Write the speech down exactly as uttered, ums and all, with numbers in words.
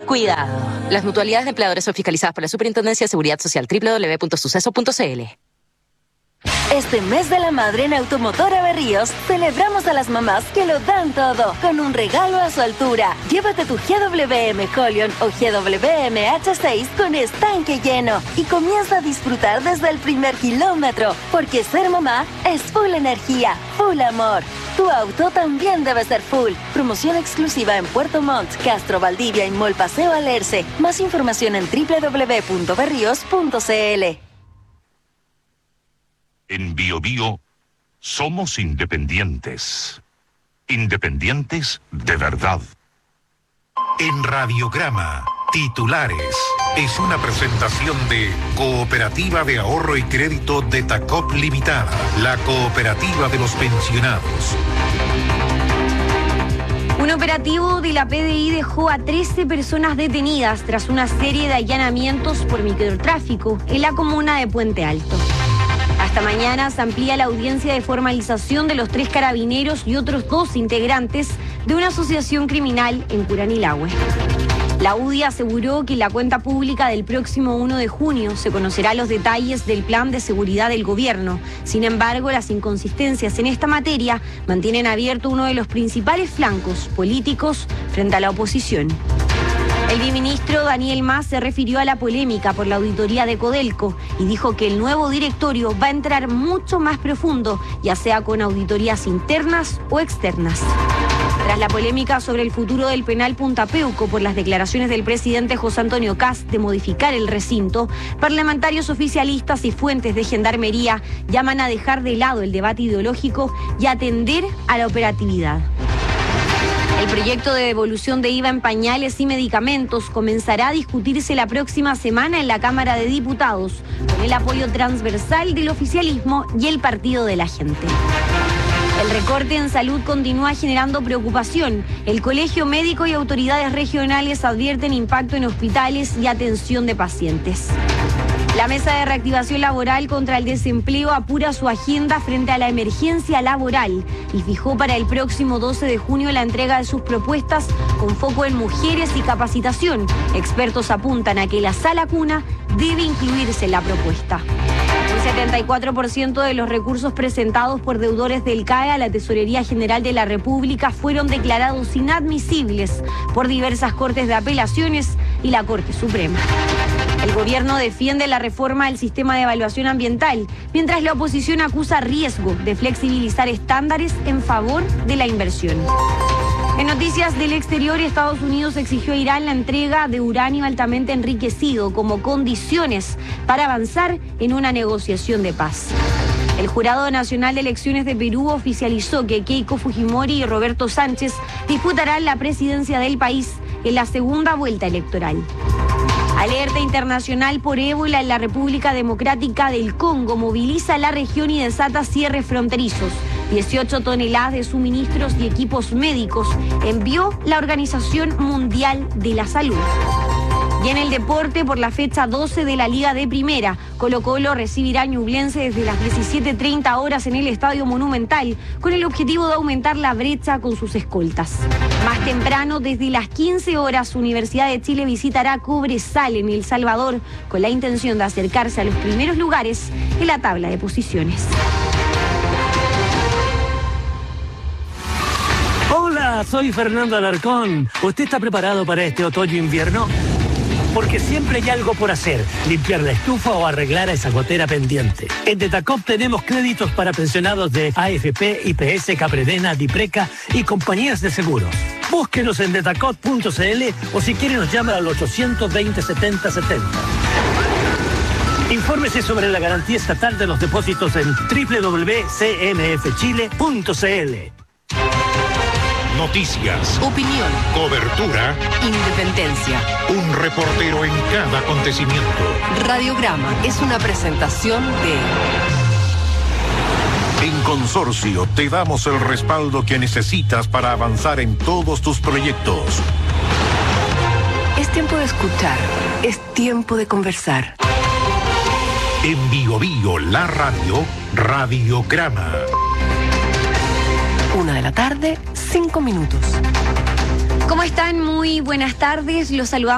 Cuidado. Las mutualidades de empleadores son fiscalizadas por la Superintendencia de Seguridad Social. doble u doble u doble u punto suceso punto c l. Este mes de la madre en Automotora Berríos celebramos a las mamás que lo dan todo con un regalo a su altura. Llévate tu G W M Colion o G W M H seis con estanque lleno y comienza a disfrutar desde el primer kilómetro, porque ser mamá es full energía, full amor. Tu auto también debe ser full. Promoción exclusiva en Puerto Montt, Castro, Valdivia y Mall Paseo Alerce. Más información en doble u doble u doble u punto berríos punto c l. En Bio Bio somos independientes. Independientes de verdad. En Radiograma, titulares. Es una presentación de Cooperativa de Ahorro y Crédito de Tacop Limitada, la cooperativa de los pensionados. Un operativo de la P D I dejó a trece personas detenidas tras una serie de allanamientos por microtráfico en la comuna de Puente Alto. Hasta mañana se amplía la audiencia de formalización de los tres carabineros y otros dos integrantes de una asociación criminal en Curanilahue. La U D I aseguró que en la cuenta pública del próximo uno de junio se conocerá los detalles del plan de seguridad del gobierno. Sin embargo, las inconsistencias en esta materia mantienen abierto uno de los principales flancos políticos frente a la oposición. El viceministro Daniel Mas se refirió a la polémica por la auditoría de Codelco y dijo que el nuevo directorio va a entrar mucho más profundo, ya sea con auditorías internas o externas. Tras la polémica sobre el futuro del penal Punta Peuco por las declaraciones del presidente José Antonio Kast de modificar el recinto, parlamentarios oficialistas y fuentes de Gendarmería llaman a dejar de lado el debate ideológico y atender a la operatividad. El proyecto de devolución de I V A en pañales y medicamentos comenzará a discutirse la próxima semana en la Cámara de Diputados, con el apoyo transversal del oficialismo y el Partido de la Gente. El recorte en salud continúa generando preocupación. El Colegio Médico y autoridades regionales advierten impacto en hospitales y atención de pacientes. La Mesa de Reactivación Laboral contra el Desempleo apura su agenda frente a la emergencia laboral y fijó para el próximo doce de junio la entrega de sus propuestas con foco en mujeres y capacitación. Expertos apuntan a que la sala cuna debe incluirse en la propuesta. Un setenta y cuatro por ciento de los recursos presentados por deudores del C A E a la Tesorería General de la República fueron declarados inadmisibles por diversas cortes de apelaciones y la Corte Suprema. El gobierno defiende la reforma del sistema de evaluación ambiental, mientras la oposición acusa riesgo de flexibilizar estándares en favor de la inversión. En noticias del exterior, Estados Unidos exigió a Irán la entrega de uranio altamente enriquecido como condiciones para avanzar en una negociación de paz. El Jurado Nacional de Elecciones de Perú oficializó que Keiko Fujimori y Roberto Sánchez disputarán la presidencia del país en la segunda vuelta electoral. Alerta internacional por ébola en la República Democrática del Congo moviliza la región y desata cierres fronterizos. dieciocho toneladas de suministros y equipos médicos envió la Organización Mundial de la Salud. Y en el deporte, por la fecha doce de la Liga de Primera, Colo-Colo recibirá a Ñublense desde las diecisiete treinta horas en el Estadio Monumental, con el objetivo de aumentar la brecha con sus escoltas. Más temprano, desde las quince horas, Universidad de Chile visitará Cobresal en El Salvador, con la intención de acercarse a los primeros lugares en la tabla de posiciones. Hola, soy Fernando Alarcón. ¿Usted está preparado para este otoño-invierno? Porque siempre hay algo por hacer, limpiar la estufa o arreglar a esa gotera pendiente. En Detacop tenemos créditos para pensionados de A F P, I P S, Capredena, Dipreca y compañías de seguros. Búsquenos en detacop punto c l o si quiere nos llama al ochocientos veinte setenta setenta. Infórmese sobre la garantía estatal de los depósitos en doble u doble u doble u punto c n f chile punto c l. Noticias, Opinión, cobertura, independencia. un reportero en cada acontecimiento. Radiograma es una presentación de... En Consorcio te damos el respaldo que necesitas para avanzar en todos tus proyectos. Es tiempo de escuchar, es tiempo de conversar. En Bio Bio, la radio, Radiograma. Una de la tarde, cinco minutos. ¿Cómo están? Muy buenas tardes. Los saludamos.